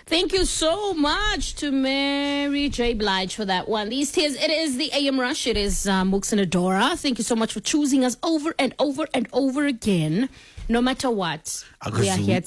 Thank you so much to Mary J. Blige for that one. These tears, it is the AM Rush. It is Mooks and Adora. Thank you so much for choosing us over and over and over again. No matter what, we are here